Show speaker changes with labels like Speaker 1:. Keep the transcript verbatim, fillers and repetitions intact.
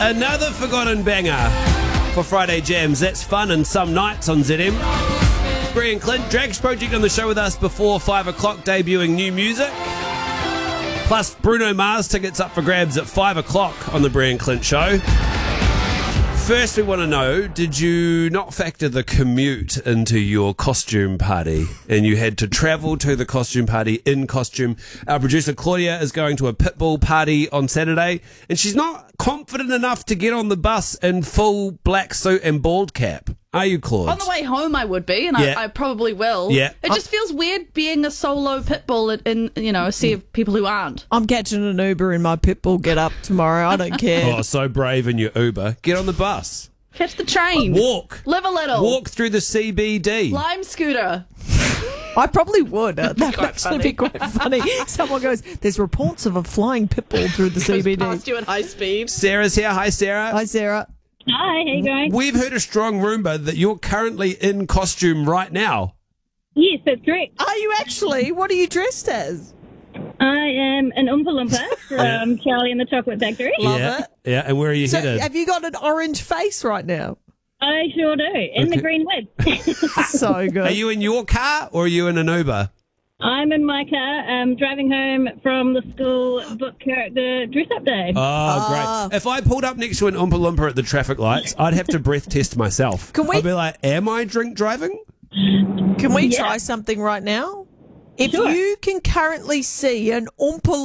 Speaker 1: Another forgotten banger for Friday Jams. That's fun and some nights on Z M. Brie and Clint, Drags Project on the show with us before five o'clock, debuting new music. Plus Bruno Mars tickets up for grabs at five o'clock on the Brie and Clint show. First, we want to know, did you not factor the commute into your costume party and you had to travel to the costume party in costume? Our producer Claudia is going to a Pitbull party on Saturday and she's not confident enough to get on the bus in full black suit and bald cap. Are you, Claude?
Speaker 2: On the way home, I would be, and
Speaker 1: Yeah.
Speaker 2: I, I probably will.
Speaker 1: Yeah.
Speaker 2: It just feels weird being a solo Pitbull in, in, you know, a sea of people who aren't.
Speaker 3: I'm catching an Uber in my Pitbull get up tomorrow. I don't care.
Speaker 1: Oh, so brave in your Uber. Get on the bus.
Speaker 2: Catch the train.
Speaker 1: Walk.
Speaker 2: Live a little.
Speaker 1: Walk through the C B D.
Speaker 2: Lime scooter.
Speaker 3: I probably would. Uh, that would
Speaker 2: quite
Speaker 3: actually
Speaker 2: funny.
Speaker 3: be quite funny. Someone goes, there's reports of a flying Pitbull through the C B D.
Speaker 2: Past you at high speed.
Speaker 1: Sarah's here. Hi, Sarah.
Speaker 3: Hi, Sarah.
Speaker 4: Hi, how you going?
Speaker 1: We've heard a strong rumour that you're currently in costume right now.
Speaker 4: Yes, that's correct.
Speaker 3: Are you actually? What are you dressed as?
Speaker 4: I am an Oompa Loompa from
Speaker 1: Yeah.
Speaker 4: Charlie and the Chocolate Factory.
Speaker 3: Love
Speaker 1: yeah.
Speaker 3: it.
Speaker 1: Yeah, and where are you
Speaker 3: So
Speaker 1: headed?
Speaker 3: have you got an orange face right now?
Speaker 4: I sure do. And
Speaker 1: Okay.
Speaker 4: the green wig.
Speaker 3: So good.
Speaker 1: Are you in your car or are you in an Uber?
Speaker 4: I'm in my car, um, driving home from the school book character dress-up day.
Speaker 1: Oh,
Speaker 3: Ah.
Speaker 1: great. If I pulled up next to an Oompa Loompa at the traffic lights, I'd have to breath test myself.
Speaker 3: Can we-
Speaker 1: I'd be like, am I drink driving?
Speaker 3: Can we
Speaker 4: Yeah.
Speaker 3: try something right now? If
Speaker 4: Sure.
Speaker 3: you can currently see an Oompa